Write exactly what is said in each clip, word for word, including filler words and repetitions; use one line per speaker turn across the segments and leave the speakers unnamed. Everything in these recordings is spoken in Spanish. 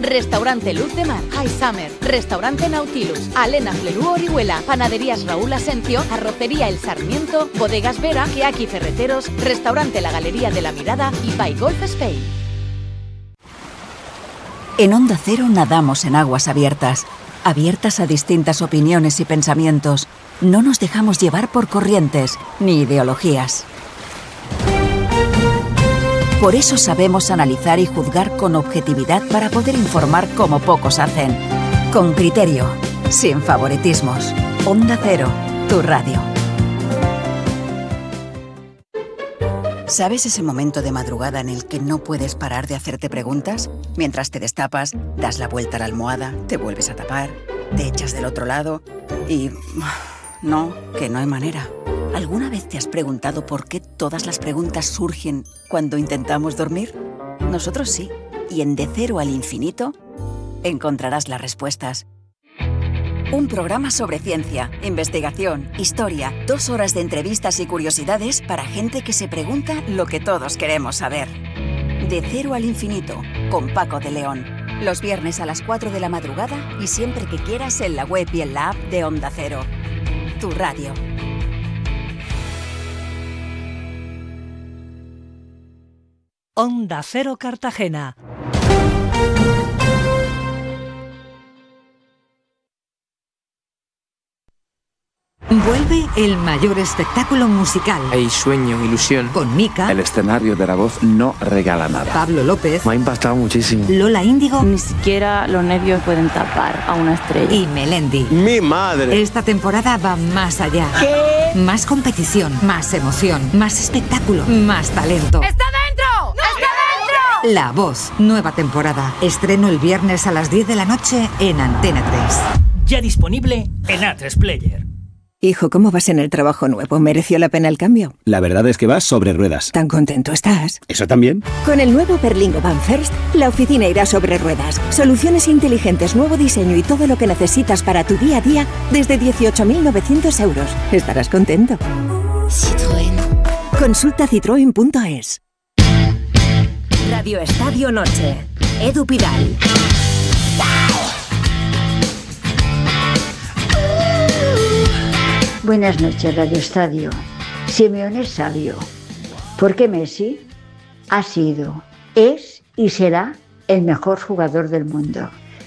Restaurante Luz de Mar, High Summer, Restaurante Nautilus, Alena Flelú Orihuela, Panaderías Raúl Asencio, Arrocería El Sarmiento, Bodegas Vera, Keaki Ferreteros, Restaurante La Galería de la Mirada y By Golf Spain.
En Onda Cero nadamos en aguas abiertas, abiertas a distintas opiniones y pensamientos. No nos dejamos llevar por corrientes ni ideologías. Por eso sabemos analizar y juzgar con objetividad para poder informar como pocos hacen. Con criterio, sin favoritismos. Onda Cero, tu radio. ¿Sabes ese momento de madrugada en el que no puedes parar de hacerte preguntas? Mientras te destapas, das la vuelta a la almohada, te vuelves a tapar, te echas del otro lado y... no, que no hay manera. ¿Alguna vez te has preguntado por qué todas las preguntas surgen cuando intentamos dormir? Nosotros sí. Y en De Cero al Infinito encontrarás las respuestas. Un programa sobre ciencia, investigación, historia, dos horas de entrevistas y curiosidades para gente que se pregunta lo que todos queremos saber. De Cero al Infinito, con Paco de León. Los viernes a las cuatro de la madrugada y siempre que quieras en la web y en la app de Onda Cero. Tu radio.
Onda Cero Cartagena. Vuelve el mayor espectáculo musical.
Hay sueño, ilusión.
Con Mika.
El escenario de La Voz no regala nada.
Pablo López.
Me ha impactado muchísimo.
Lola Índigo.
Ni siquiera los nervios pueden tapar a una estrella.
Y Melendi.
¡Mi madre!
Esta temporada va más allá.
¿Qué?
Más competición, más emoción, más espectáculo, más talento.
¡Está dentro! ¡No! ¡Está dentro!
La Voz, nueva temporada. Estreno el viernes a las diez de la noche en Antena tres.
Ya disponible en A tres Player.
Hijo, ¿cómo vas en el trabajo nuevo? ¿Mereció la pena el cambio?
La verdad es que vas sobre ruedas.
¿Tan contento estás?
¿Eso también?
Con el nuevo Berlingo Van First, la oficina irá sobre ruedas. Soluciones inteligentes, nuevo diseño y todo lo que necesitas para tu día a día desde dieciocho mil novecientos euros. Estarás contento.
Citroën.
Consulta citroen punto es.
Radio Estadio Noche. Edu Pidal.
Buenas noches, Radio Estadio. Simeone es sabio. Porque Messi ha sido, es y será el mejor jugador del mundo.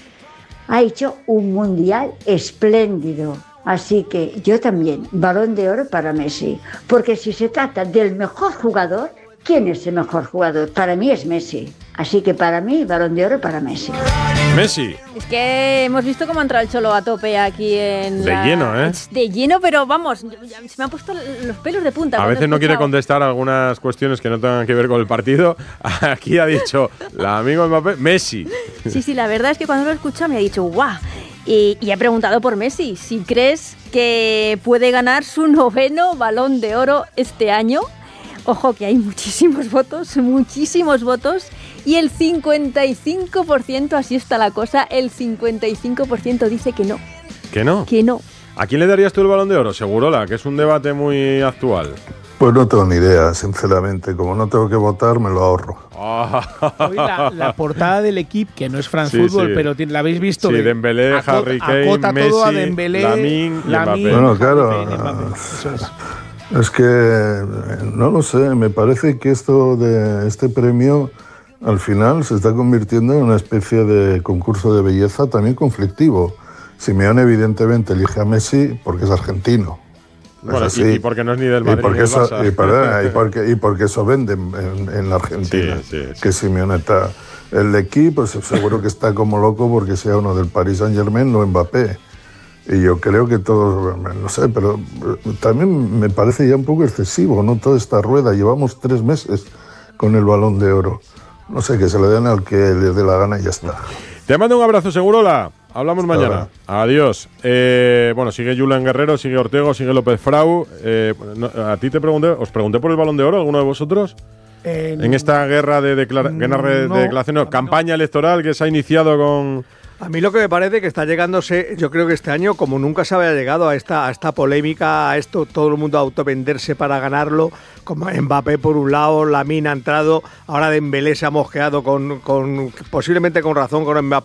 Ha hecho un mundial espléndido. Así que yo también, Balón de Oro para Messi. Porque si se trata del mejor jugador, ¿quién es el mejor jugador? Para mí es Messi. Así que para mí, Balón de Oro para Messi.
Messi.
Es que hemos visto cómo ha entrado el Cholo a tope aquí en
De
la...
lleno, ¿eh?
De lleno, pero vamos, se me han puesto los pelos de punta.
A veces no quiere contestar algunas cuestiones que no tengan que ver con el partido. Aquí ha dicho, la amigo Mbappé, Messi.
Sí, sí, la verdad es que cuando lo he escuchado me ha dicho, guau. Y, y he preguntado por Messi, si crees que puede ganar su noveno Balón de Oro este año. Ojo que hay muchísimos votos, muchísimos votos. Y el cincuenta y cinco por ciento, así está la cosa, el cincuenta y cinco por ciento dice que no.
¿Que no?
Que no.
¿A quién le darías tú el Balón de Oro? Segurola, que es un debate muy actual.
Pues no tengo ni idea, sinceramente. Como no tengo que votar, me lo ahorro.
Hoy la, la portada del equipo, que no es France
Sí,
Football,
sí.
pero tiene- la habéis visto.
Sí,
de-
Dembélé,
acota-
Harry Kane,
acota
Messi,
todo a Dembélé,
Lamine y
Lamine,
Mbappé.
Bueno, claro.
Harry Kane, Mbappé. Eso es.
Es que, eh, no lo sé, me parece que esto de este premio al final se está convirtiendo en una especie de concurso de belleza también conflictivo. Simeone evidentemente elige a Messi porque es argentino. Es
Bueno,
así.
y, y porque no es ni del Madrid
Y porque,
ni del
eso,
Barça.
y, perdona, y, porque, y porque eso vende en, en la Argentina,
Sí, sí, sí.
que Simeone está. El equipo, pues seguro que está como loco porque sea uno del Paris Saint-Germain o Mbappé. Y yo creo que todos, no sé, pero también me parece ya un poco excesivo, ¿no? Toda esta rueda, llevamos tres meses con el Balón de Oro. No sé, que se le den al que le dé la gana y ya está.
Te mando un abrazo, Segurola. Hablamos
Hasta
mañana. Adiós. Eh, bueno, sigue Julen Guerrero, sigue Ortego, sigue López Frau. Eh, no, a ti te pregunté, ¿os pregunté por el Balón de Oro, alguno de vosotros?
Eh,
En esta guerra de, declara- guerra de
no,
declaraciones, no, campaña electoral que se ha iniciado con...
A mí lo que me parece que está llegándose, yo creo que este año, como nunca se había llegado a esta, a esta polémica, a esto, todo el mundo a autovenderse para ganarlo, como Mbappé por un lado, Lamine ha entrado, ahora Dembélé se ha mosqueado con, con posiblemente con razón con